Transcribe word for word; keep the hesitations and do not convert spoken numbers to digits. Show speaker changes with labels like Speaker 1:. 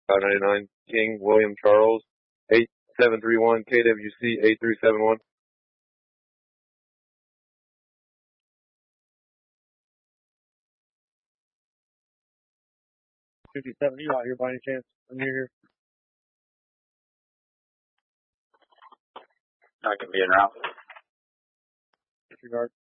Speaker 1: five ninety-nine King William Charles, eight seven three one K W C eight three seven one.
Speaker 2: fifty-seven, you out here by any chance? I'm near here.
Speaker 3: I can be in route.
Speaker 2: Disregard.